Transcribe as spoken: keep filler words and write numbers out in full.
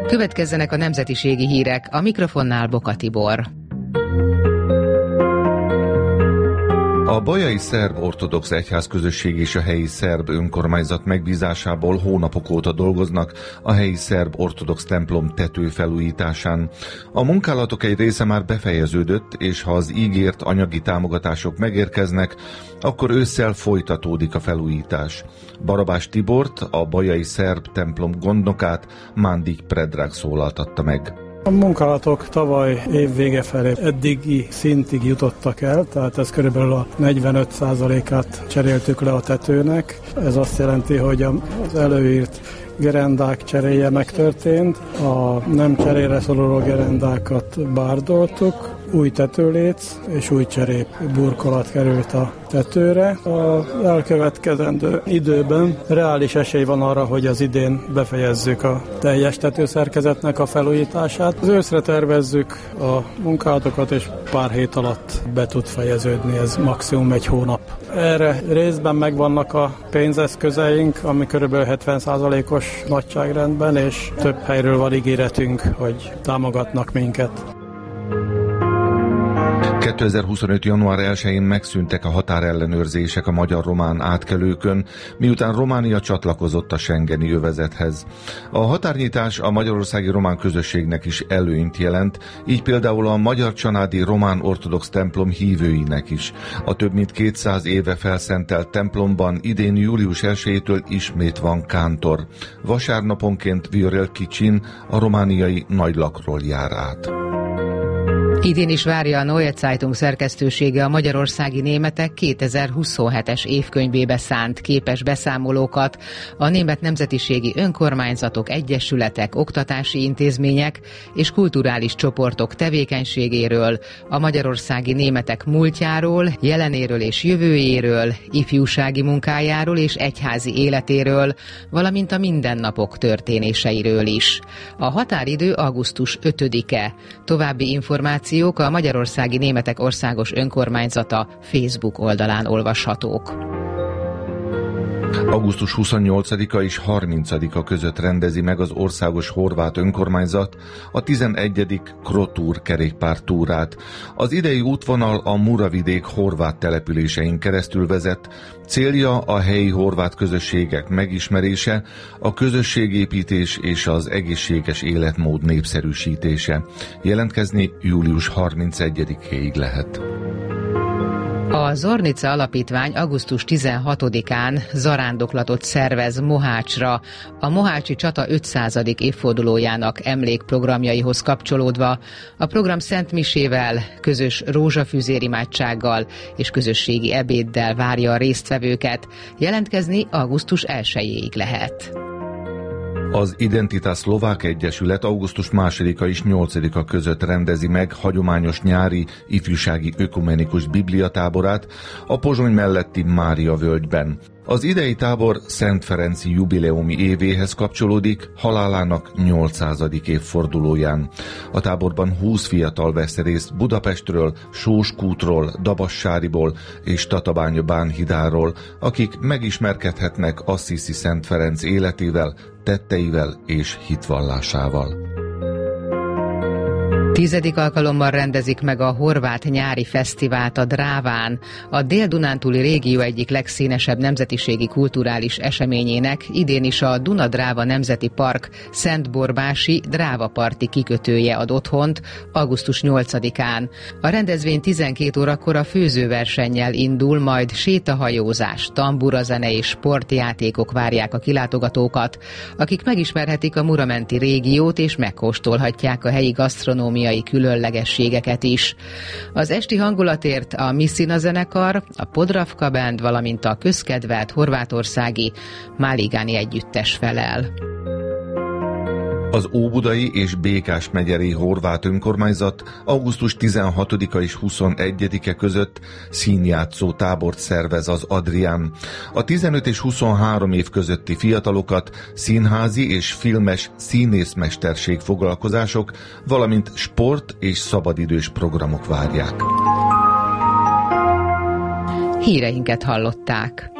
Következzenek a nemzetiségi hírek, a mikrofonnál Boka Tibor. A bajai szerb ortodox egyházközösség és a helyi szerb önkormányzat megbízásából hónapok óta dolgoznak a helyi szerb ortodox templom tetőfelújításán. A munkálatok egy része már befejeződött, és ha az ígért anyagi támogatások megérkeznek, akkor ősszel folytatódik a felújítás. Barabás Tibort, a bajai szerb templom gondnokát Mándik Predrag szólaltatta meg. A munkálatok tavaly év vége felé eddigi szintig jutottak el, tehát ez körülbelül a negyvenöt százalékát cseréltük le a tetőnek. Ez azt jelenti, hogy az előírt gerendák cseréje megtörtént, a nem cserére szoruló gerendákat bárdoltuk, új tetőléc és új cserép burkolat került a tetőre. Az elkövetkezendő időben reális esély van arra, hogy az idén befejezzük a teljes tetőszerkezetnek a felújítását. Az őszre tervezzük a munkálatokat, és pár hét alatt be tud fejeződni, ez maximum egy hónap. Erre részben megvannak a pénzeszközeink, ami kb. hetven százalékos nagyságrendben, és több helyről van ígéretünk, hogy támogatnak minket. kétezer-huszonöt. január elsején megszűntek a határellenőrzések a magyar-román átkelőkön, miután Románia csatlakozott a schengeni övezethez. A határnyitás a magyarországi román közösségnek is előnyt jelent, így például a Magyar Csanádi Román Ortodox templom hívőinek is. A több mint kétszáz éve felszentelt templomban idén július elsejétől ismét van kántor. Vasárnaponként Viorel Kicsin a romániai Nagylakról jár át. Idén is várja a Neue Zeitung szerkesztősége a magyarországi németek kétezer-huszonhetes évkönyvébe szánt képes beszámolókat a német nemzetiségi önkormányzatok, egyesületek, oktatási intézmények és kulturális csoportok tevékenységéről, a magyarországi németek múltjáról, jelenéről és jövőjéről, ifjúsági munkájáról és egyházi életéről, valamint a mindennapok történéseiről is. A határidő augusztus ötödike. További információ a Magyarországi Németek Országos Önkormányzata Facebook oldalán olvashatók. augusztus huszonnyolcadika és harmincadika között rendezi meg az Országos Horvát Önkormányzat a tizenegyedik Krotúr kerékpártúrát. Az idei útvonal a Muravidék horvát településein keresztül vezet. Célja a helyi horvát közösségek megismerése, a közösségépítés és az egészséges életmód népszerűsítése. Jelentkezni július harmincegyedikéig lehet. A Zornica Alapítvány augusztus tizenhatodikán zarándoklatot szervez Mohácsra, a mohácsi csata ötszázadik évfordulójának emlékprogramjaihoz kapcsolódva. A program szentmisével, közös rózsafűzérimádsággal és közösségi ebéddel várja a résztvevőket. Jelentkezni augusztus elsejéig lehet. Az Identitas Szlovák Egyesület augusztus másodika és nyolcadika között rendezi meg hagyományos nyári ifjúsági ökumenikus bibliatáborát a Pozsony melletti Mária völgyben. Az idei tábor Szent Ferenci jubileumi évéhez kapcsolódik, halálának nyolcszázadik évfordulóján. A táborban húsz fiatal vesz részt Budapestről, Sóskútról, Dabassáriból és Tatabánya Bánhidáról, akik megismerkedhetnek Assisi Szent Ferenc életével, tetteivel és hitvallásával. Tizedik alkalommal rendezik meg a horvát nyári fesztivált a Dráván, a Dél-Dunántúli régió egyik legszínesebb nemzetiségi kulturális eseményének idén is a Duna-Dráva Nemzeti Park Szentborbási Drávaparti kikötője ad otthont augusztus nyolcadikán. A rendezvény tizenkét órakor a főzőversennyel indul, majd sétahajózás, tamburazene és sportjátékok várják a kilátogatókat, akik megismerhetik a muramenti régiót és megkóstolhatják a helyi gasztronómiai különlegességeket is. Az esti hangulatért a Missina zenekar, a Podravka Band, valamint a közkedvelt horvátországi Máligáni együttes felel. Az Óbudai és Békás megyeri horvát önkormányzat augusztus tizenhatodika és huszonegyedike között színjátszó tábort szervez az Adrián. A tizenöt és huszonhárom év közötti fiatalokat színházi és filmes színészmesterség foglalkozások, valamint sport és szabadidős programok várják. Híreinket hallották.